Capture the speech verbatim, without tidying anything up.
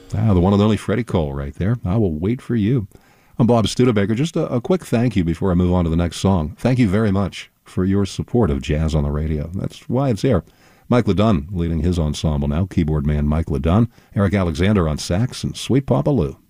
Ah, the one and only Freddie Cole right there. I will wait for you. I'm Bob Studebaker. Just a, a quick thank you before I move on to the next song. Thank you very much for your support of Jazz on the Radio. That's why it's here. Mike LeDunn leading his ensemble now, keyboard man Mike LeDunn, Eric Alexander on sax, and Sweet Papa Lou.